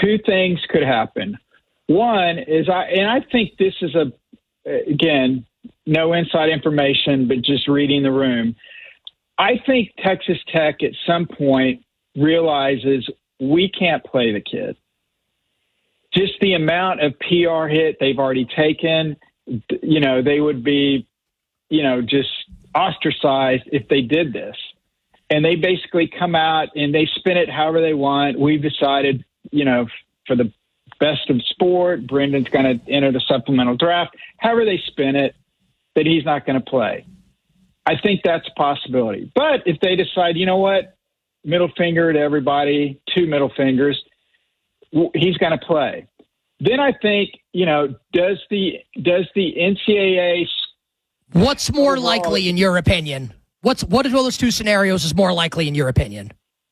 two things could happen. One is I think this is again, no inside information, but just reading the room. I think Texas Tech at some point realizes we can't play the kid. Just the amount of PR hit they've already taken, they would be, just ostracized if they did this. And they basically come out and they spin it however they want. We've decided, for the best of sport, Brendan's going to enter the supplemental draft. However they spin it, that he's not going to play. I think that's a possibility. But if they decide, you know what, middle finger to everybody, 2 middle fingers, he's going to play. Then I think, does the NCAA? What's more likely in your opinion? What of those two scenarios is more likely in your opinion?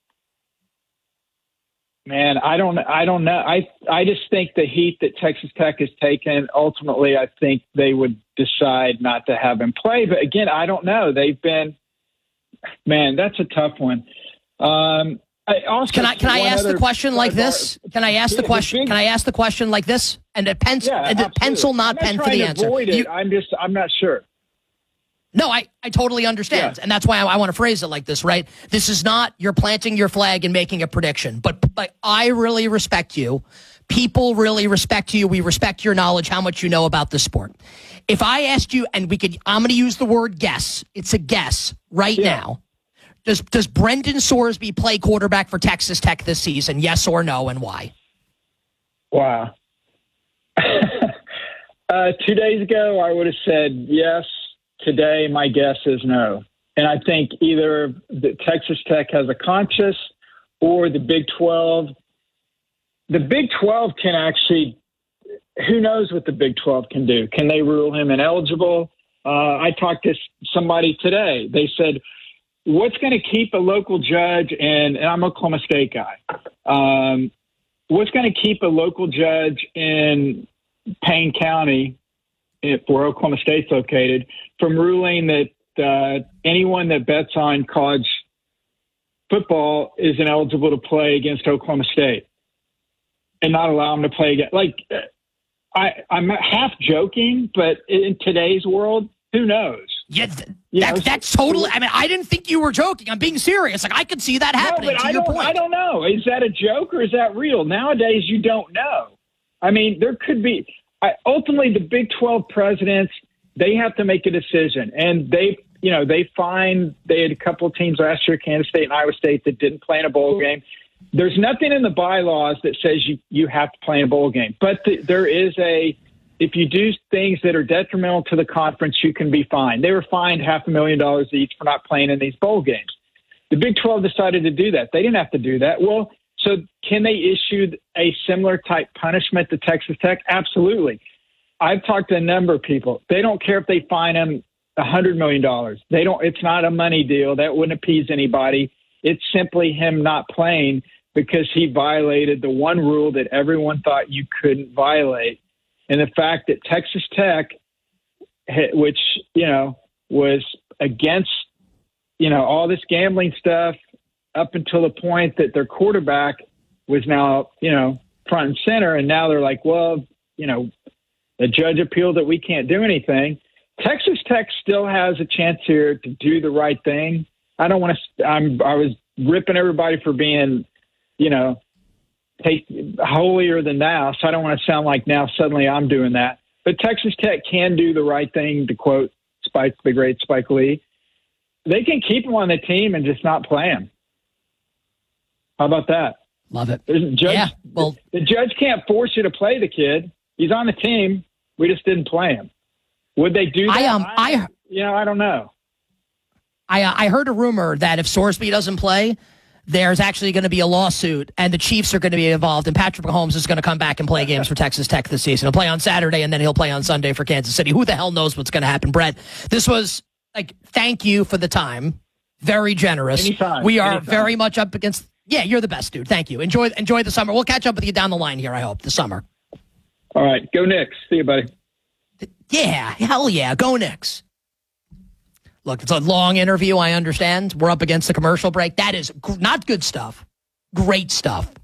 Man, I don't know. I just think the heat that Texas Tech has taken, ultimately, I think they would decide not to have him play. But again, I don't know. They've been, man, that's a tough one. Can I ask the question like this? Can I ask the question? Can I ask the question like this? And a pencil, not pen for the answer. I'm not sure. No, I totally understand. Yeah. And that's why I want to phrase it like this, right? This is not you're planting your flag and making a prediction, but I really respect you. People really respect you. We respect your knowledge, how much you know about the sport. If I asked you, and I'm going to use the word guess. It's a guess right now. Does Brendan Sorsby play quarterback for Texas Tech this season? Yes or no, and why? Wow. 2 days ago, I would have said yes. Today, my guess is no. And I think either the Texas Tech has a conscience or the Big 12. The Big 12 can actually, who knows what the Big 12 can do? Can they rule him ineligible? I talked to somebody today. They said, what's going to keep a local judge, and I'm an Oklahoma State guy, what's going to keep a local judge in Payne County, where Oklahoma State's located, from ruling that anyone that bets on college football is ineligible to play against Oklahoma State and not allow them to play again? Like, I'm half joking, but in today's world, who knows? Yeah, that's totally. I mean, I didn't think you were joking. I'm being serious. Like, I could see that happening. No, but I don't know. Is that a joke or is that real? Nowadays, you don't know. I mean, there could be. Ultimately, the Big 12 presidents, they have to make a decision. And they had a couple of teams last year, Kansas State and Iowa State, that didn't play in a bowl game. There's nothing in the bylaws that says you have to play in a bowl game. But there is if you do things that are detrimental to the conference, you can be fined. They were fined $500,000 each for not playing in these bowl games. The Big 12 decided to do that. They didn't have to do that. Well, so can they issue a similar type punishment to Texas Tech? Absolutely. I've talked to a number of people. They don't care if they fine him $100 million. They don't. It's not a money deal. That wouldn't appease anybody. It's simply him not playing because he violated the one rule that everyone thought you couldn't violate. And the fact that Texas Tech, which, was against, all this gambling stuff, up until the point that their quarterback was now, front and center. And now they're like, well, the judge appealed that we can't do anything. Texas Tech still has a chance here to do the right thing. I don't want to, I was ripping everybody for being, holier than thou. So I don't want to sound like now suddenly I'm doing that. But Texas Tech can do the right thing, to quote the great Spike Lee. They can keep him on the team and just not play him. How about that? Love it. The judge can't force you to play the kid. He's on the team. We just didn't play him. Would they do that? I don't know. I heard a rumor that if Sorsby doesn't play, there's actually going to be a lawsuit, and the Chiefs are going to be involved, and Patrick Mahomes is going to come back and play games for Texas Tech this season. He'll play on Saturday, and then he'll play on Sunday for Kansas City. Who the hell knows what's going to happen, Brett? This was, thank you for the time. Very generous. Anytime. We are very much up against... Yeah, you're the best, dude. Thank you. Enjoy the summer. We'll catch up with you down the line here, I hope, this summer. All right. Go Knicks. See you, buddy. Yeah. Hell yeah. Go Knicks. Look, it's a long interview, I understand. We're up against the commercial break. That is not good stuff. Great stuff.